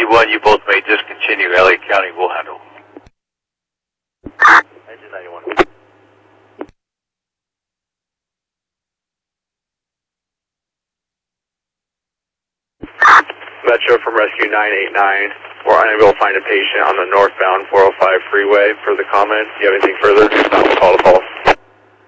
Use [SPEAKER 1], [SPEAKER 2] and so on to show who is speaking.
[SPEAKER 1] 91, you both may discontinue. LA County will handle.
[SPEAKER 2] Engine 91. Metro from Rescue 989. We're unable to find a patient on the northbound 405 freeway. For the comment, do you have anything further? If not, we'll call the call.